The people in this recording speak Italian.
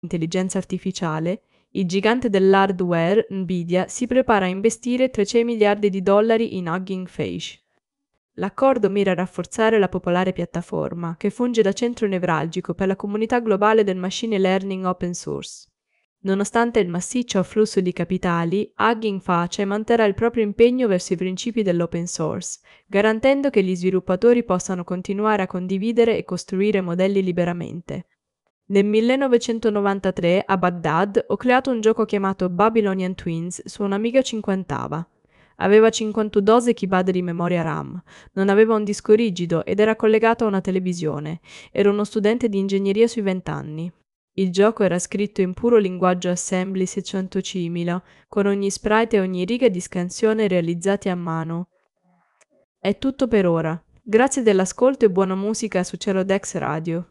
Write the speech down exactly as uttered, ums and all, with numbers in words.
intelligenza artificiale, il gigante dell'hardware, Nvidia, si prepara a investire trecento miliardi di dollari in Hugging Face. L'accordo mira a rafforzare la popolare piattaforma, che funge da centro nevralgico per la comunità globale del machine learning open source. Nonostante il massiccio afflusso di capitali, Hugging Face manterrà il proprio impegno verso i principi dell'open source, garantendo che gli sviluppatori possano continuare a condividere e costruire modelli liberamente. Nel millenovecentonovantatré, a Baghdad, ho creato un gioco chiamato Babylonian Twins su un Amiga cinquanta. Aveva cinquantadue KB di memoria RAM, non aveva un disco rigido ed era collegato a una televisione. Ero uno studente di ingegneria sui vent'anni. Il gioco era scritto in puro linguaggio Assembly seicentocimila, con ogni sprite e ogni riga di scansione realizzati a mano. È tutto per ora. Grazie dell'ascolto e buona musica su Celodex Radio.